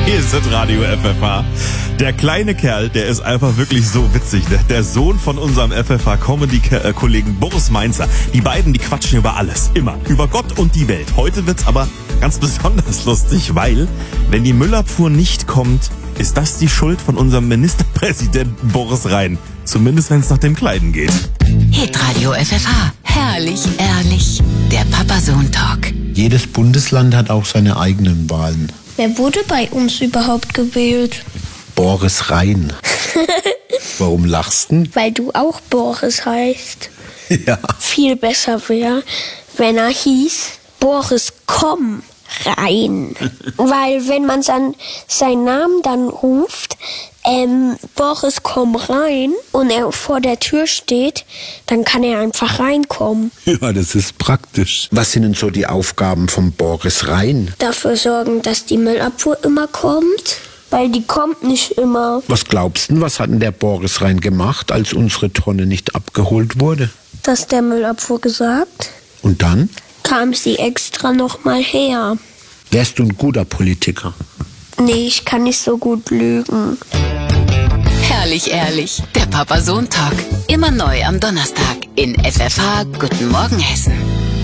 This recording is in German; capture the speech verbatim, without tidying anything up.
Hier ist das Radio F F H. Der kleine Kerl, der ist einfach wirklich so witzig. Der, der Sohn von unserem F F H-Comedy-Kollegen Boris Mainzer. Die beiden, die quatschen über alles. Immer. Über Gott und die Welt. Heute wird's aber ganz besonders lustig, weil, wenn die Müllabfuhr nicht kommt, ist das die Schuld von unserem Ministerpräsidenten Boris Rhein. Zumindest, wenn es nach dem Kleiden geht. Hitradio F F H. Herrlich, ehrlich. Der Papa-Sohn-Talk. Jedes Bundesland hat auch seine eigenen Wahlen. Wer wurde bei uns überhaupt gewählt? Boris Rhein. Warum lachst du? Weil du auch Boris heißt. Ja. Viel besser wäre, wenn er hieß Boris komm rein. Weil wenn man dann seinen Namen dann ruft, ähm, Boris komm rein, und er vor der Tür steht, dann kann er einfach reinkommen. Ja, das ist praktisch. Was sind denn so die Aufgaben von Boris Rhein? Dafür sorgen, dass die Müllabfuhr immer kommt, weil die kommt nicht immer. Was glaubst du, was hat denn der Boris Rhein gemacht, als unsere Tonne nicht abgeholt wurde? Das der Müllabfuhr gesagt? Und dann? Kam sie extra nochmal her. Wärst du ein guter Politiker? Nee, ich kann nicht so gut lügen. Herrlich, ehrlich. Der Papa-Sohn-Talk. Immer neu am Donnerstag in F F H. Guten Morgen, Hessen.